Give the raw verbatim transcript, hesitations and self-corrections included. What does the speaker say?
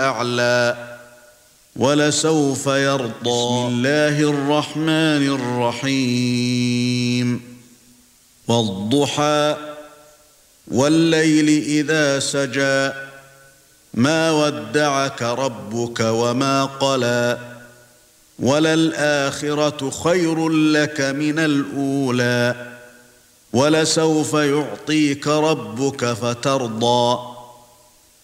الأعلى ولسوف يرضى. بسم الله الرحمن الرحيم. والضحى والليل إذا سجى ما ودعك ربك وما قلى وللآخرة خير لك من الأولى ولسوف يعطيك ربك فترضى